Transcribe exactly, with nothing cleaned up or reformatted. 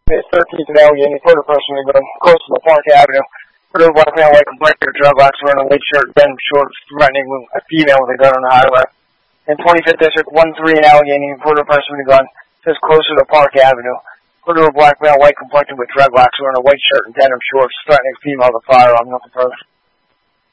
It's thirteenth and Allegheny, quarter person going close to the Park Avenue. Purdue black male, white complected, dreadlocks, wearing a white shirt, denim shorts, threatening a female with a gun on the highway. In twenty-fifth District, one three in Allegheny, quarter person with a gun, says closer to Park Avenue. Purdue black male, white complected with dreadlocks, wearing a white shirt and denim shorts, threatening a female with a firearm, nothing further.